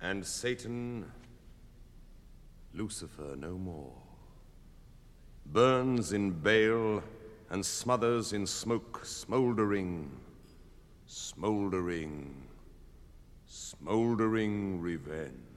And Satan, Lucifer no more, burns in bale and smothers in smoke, smoldering, smoldering, smoldering revenge.